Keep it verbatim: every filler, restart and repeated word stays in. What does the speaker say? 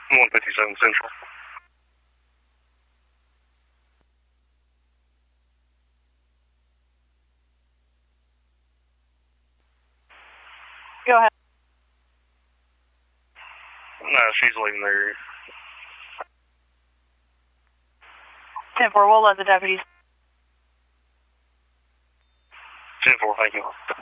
one fifty-seven Central. Go ahead. No, she's leaving the area. ten four, we'll let the deputies. ten four, thank you.